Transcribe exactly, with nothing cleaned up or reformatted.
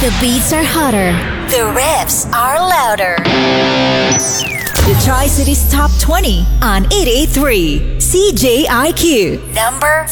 The beats are hotter. The riffs are louder. The Tri-Cities Top twenty on eight eighty-three C J I Q. Number